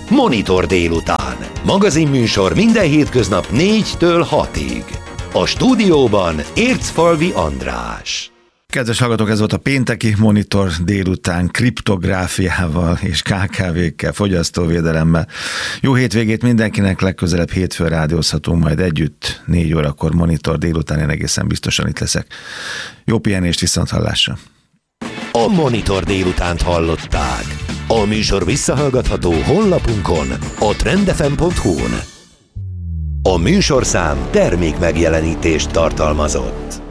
Monitor délután. Magazinműsor minden hétköznap 4-től 6-ig. A stúdióban Ércfalvi András. Kedves hallgatók, ez volt a pénteki Monitor délután kriptográfiával és KKV-kkel, fogyasztóvédelemmel. Jó hétvégét mindenkinek, legközelebb hétfőn rádiózhatunk majd együtt, 4 órakor Monitor délután, én egészen biztosan itt leszek. Jó pihenést, viszonthallásra! A Monitor délutánt hallották. A műsor visszahallgatható honlapunkon, a trendfm.hu-n. A műsorszám termék megjelenítést tartalmazott.